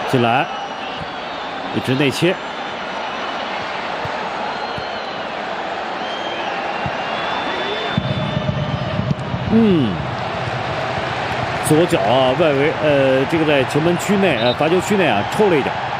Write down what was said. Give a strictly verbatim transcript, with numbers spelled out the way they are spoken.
进来，一直内切。嗯，左脚啊，外围呃，这个在球门区内呃罚球区内啊抽了一脚。